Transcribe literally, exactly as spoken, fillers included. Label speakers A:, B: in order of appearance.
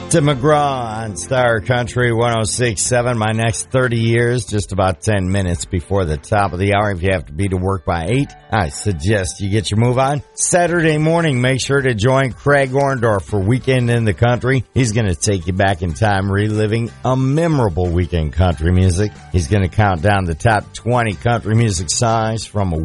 A: Tim McGraw on Star Country one oh six point seven. My next thirty years, just about ten minutes before the top of the hour. If you have to be to work by eight, I suggest you get your move on. Saturday morning, make sure to join Craig Orndorff for Weekend in the Country. He's going to take you back in time, reliving a memorable weekend country music. He's going to count down the top twenty country music songs from a